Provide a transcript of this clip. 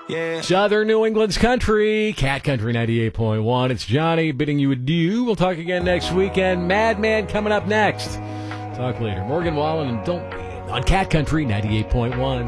Yeah. Southern New England's country, Cat Country 98.1. It's Johnny bidding you adieu. We'll talk again next weekend. Madman coming up next. Talk later. Morgan Wallen and Don't Be on Cat Country 98.1.